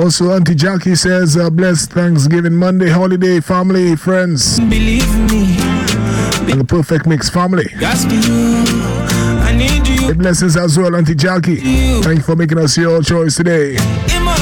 Also, Auntie Jackie says, blessed Thanksgiving Monday, holiday, family, friends. Believe me. And the Perfect Mix family. I need you. Blessings as well, Auntie Jackie. Thank you for making us your choice today.